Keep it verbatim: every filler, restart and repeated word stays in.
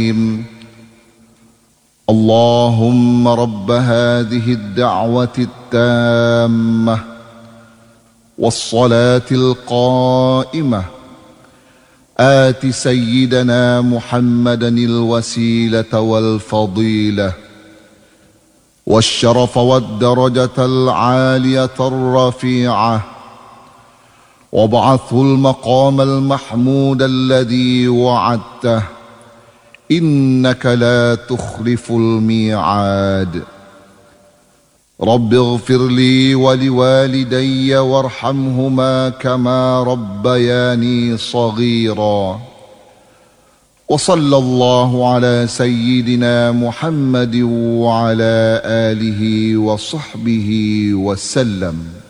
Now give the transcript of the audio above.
اللهم رب هذه الدعوة التامة والصلاة القائمة آت سيدنا محمدا الوسيلة والفضيلة والشرف والدرجة العالية الرفيعة وابعثه المقام المحمود الذي وعدته إنك لا تخلف الميعاد. رب اغفر لي ولوالدي وارحمهما كما ربياني صغيرا. وصلى الله على سيدنا محمد وعلى آله وصحبه وسلم.